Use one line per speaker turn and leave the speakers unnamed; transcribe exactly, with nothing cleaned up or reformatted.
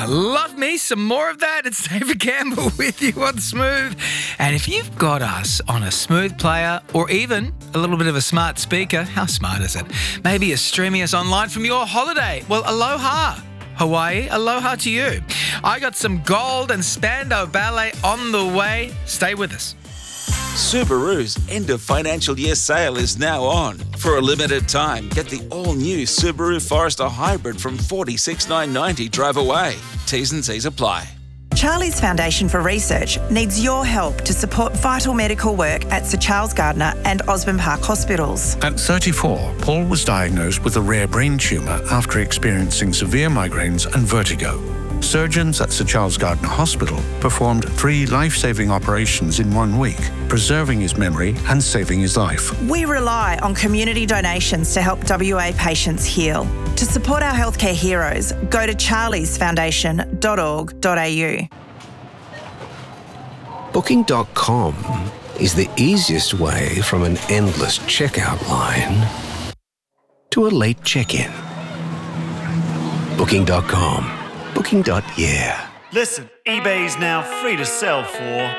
I love me some more of that. It's David Campbell with you on Smooth. And if you've got us on a Smooth player or even a little bit of a smart speaker, how smart is it? Maybe you're streaming us online from your holiday. Well, aloha. Hawaii, aloha to you. I got some gold and Spandau Ballet on the way. Stay with us.
Subaru's end of financial year sale is now on. For a limited time, get the all-new Subaru Forester Hybrid from forty-six thousand nine hundred ninety drive away. T's and C's apply.
Charlie's Foundation for Research needs your help to support vital medical work at Sir Charles Gardner and Osborne Park hospitals.
At thirty-four, Paul was diagnosed with a rare brain tumour after experiencing severe migraines and vertigo. Surgeons at Sir Charles Gardner Hospital performed three life-saving operations in one week, preserving his memory and saving his life.
We rely on community donations to help W A patients heal. To support our healthcare heroes, go to charlies foundation dot org dot a u.
Booking dot com is the easiest way from an endless checkout line to a late check-in. Booking dot com. Booking. Yeah.
Listen, eBay is now free to sell for